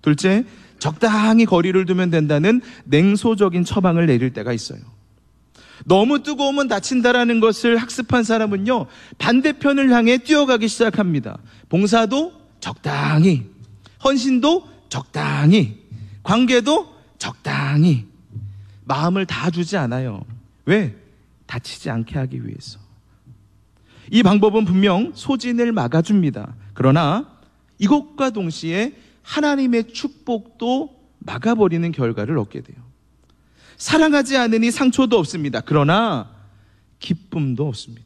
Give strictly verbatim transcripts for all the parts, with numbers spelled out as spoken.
둘째, 적당히 거리를 두면 된다는 냉소적인 처방을 내릴 때가 있어요. 너무 뜨거우면 다친다라는 것을 학습한 사람은요, 반대편을 향해 뛰어가기 시작합니다. 봉사도 적당히, 헌신도 적당히, 관계도 적당히. 마음을 다 주지 않아요. 왜? 다치지 않게 하기 위해서. 이 방법은 분명 소진을 막아줍니다. 그러나 이것과 동시에 하나님의 축복도 막아버리는 결과를 얻게 돼요. 사랑하지 않으니 상처도 없습니다. 그러나 기쁨도 없습니다.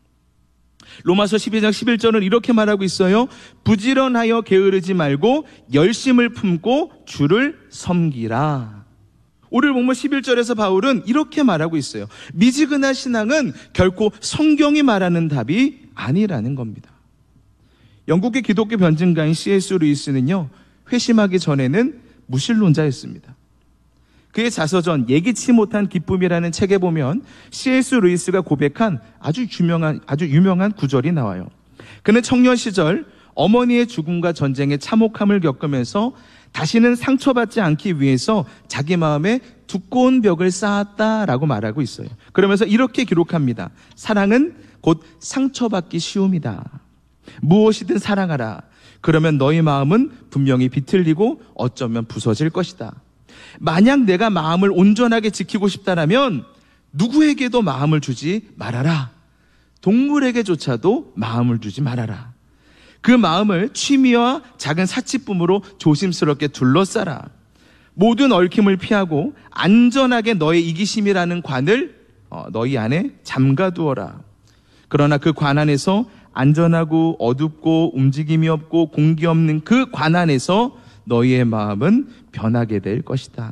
로마서 십이 장 십일 절은 이렇게 말하고 있어요. 부지런하여 게으르지 말고 열심을 품고 주를 섬기라. 오늘 본문 십일 절에서 바울은 이렇게 말하고 있어요. 미지근한 신앙은 결코 성경이 말하는 답이 아니라는 겁니다. 영국의 기독교 변증가인 씨 에스 루이스는요, 회심하기 전에는 무신론자였습니다. 그의 자서전 예기치 못한 기쁨이라는 책에 보면 씨 에스 루이스가 고백한 아주 유명한, 아주 유명한 구절이 나와요. 그는 청년 시절 어머니의 죽음과 전쟁의 참혹함을 겪으면서 다시는 상처받지 않기 위해서 자기 마음에 두꺼운 벽을 쌓았다라고 말하고 있어요. 그러면서 이렇게 기록합니다. 사랑은 곧 상처받기 쉬움이다. 무엇이든 사랑하라. 그러면 너희 마음은 분명히 비틀리고 어쩌면 부서질 것이다. 만약 내가 마음을 온전하게 지키고 싶다라면 누구에게도 마음을 주지 말아라. 동물에게조차도 마음을 주지 말아라. 그 마음을 취미와 작은 사치품으로 조심스럽게 둘러싸라. 모든 얽힘을 피하고 안전하게 너의 이기심이라는 관을 너희 안에 잠가두어라. 그러나 그 관 안에서 안전하고 어둡고 움직임이 없고 공기 없는 그 관 안에서 너희의 마음은 변하게 될 것이다.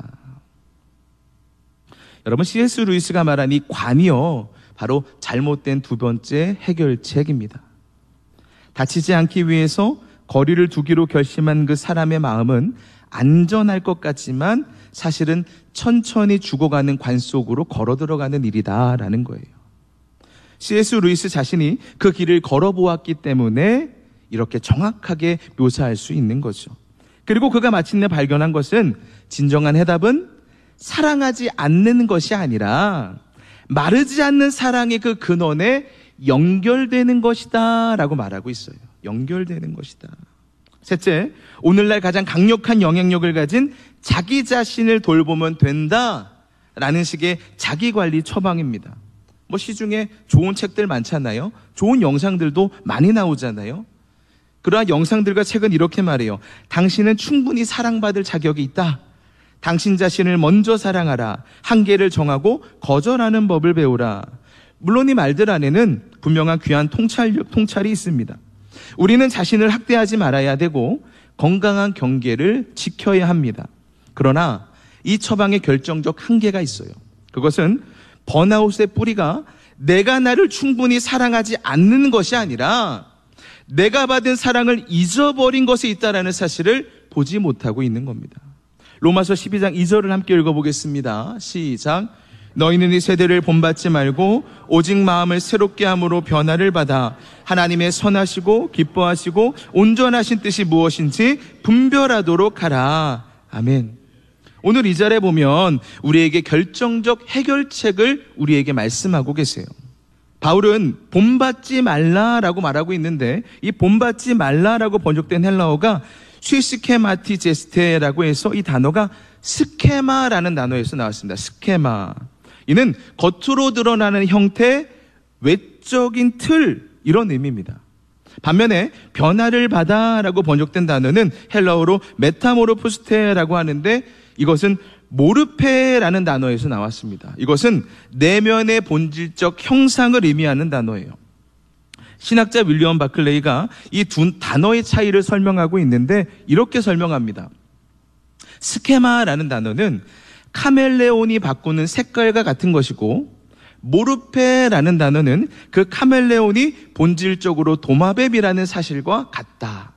여러분, 씨 에스 루이스가 말한 이 관이요, 바로 잘못된 두 번째 해결책입니다. 다치지 않기 위해서 거리를 두기로 결심한 그 사람의 마음은 안전할 것 같지만 사실은 천천히 죽어가는 관 속으로 걸어 들어가는 일이다라는 거예요. 씨 에스 루이스 자신이 그 길을 걸어보았기 때문에 이렇게 정확하게 묘사할 수 있는 거죠. 그리고 그가 마침내 발견한 것은 진정한 해답은 사랑하지 않는 것이 아니라 마르지 않는 사랑의 그 근원에 연결되는 것이다 라고 말하고 있어요. 연결되는 것이다. 셋째, 오늘날 가장 강력한 영향력을 가진 자기 자신을 돌보면 된다 라는 식의 자기관리 처방입니다. 뭐 시중에 좋은 책들 많잖아요. 좋은 영상들도 많이 나오잖아요. 그러한 영상들과 책은 이렇게 말해요. 당신은 충분히 사랑받을 자격이 있다. 당신 자신을 먼저 사랑하라. 한계를 정하고 거절하는 법을 배우라. 물론 이 말들 안에는 분명한 귀한 통찰, 통찰이 있습니다. 우리는 자신을 학대하지 말아야 되고 건강한 경계를 지켜야 합니다. 그러나 이 처방의 결정적 한계가 있어요. 그것은 번아웃의 뿌리가 내가 나를 충분히 사랑하지 않는 것이 아니라 내가 받은 사랑을 잊어버린 것에 있다라는 사실을 보지 못하고 있는 겁니다. 로마서 십이 장 이 절을 함께 읽어보겠습니다. 시작. 너희는 이 세대를 본받지 말고 오직 마음을 새롭게 함으로 변화를 받아 하나님의 선하시고 기뻐하시고 온전하신 뜻이 무엇인지 분별하도록 하라. 아멘. 오늘 이 절에 보면 우리에게 결정적 해결책을 우리에게 말씀하고 계세요. 바울은 본받지 말라라고 말하고 있는데 이 본받지 말라라고 번역된 헬라어가 스위스케마티제스테라고 해서 이 단어가 스케마라는 단어에서 나왔습니다. 스케마. 이는 겉으로 드러나는 형태, 외적인 틀, 이런 의미입니다. 반면에 변화를 받아라고 번역된 단어는 헬라어로 메타모르포스테라고 하는데 이것은 모르페라는 단어에서 나왔습니다. 이것은 내면의 본질적 형상을 의미하는 단어예요. 신학자 윌리엄 바클레이가 이 두 단어의 차이를 설명하고 있는데 이렇게 설명합니다. 스케마라는 단어는 카멜레온이 바꾸는 색깔과 같은 것이고 모르페라는 단어는 그 카멜레온이 본질적으로 도마뱀이라는 사실과 같다.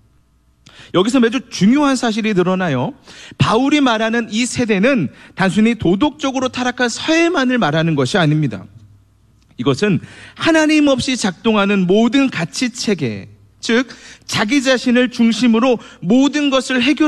여기서 매우 중요한 사실이 드러나요. 바울이 말하는 이 세대는 단순히 도덕적으로 타락한 사회만을 말하는 것이 아닙니다. 이것은 하나님 없이 작동하는 모든 가치체계, 즉 자기 자신을 중심으로 모든 것을 해결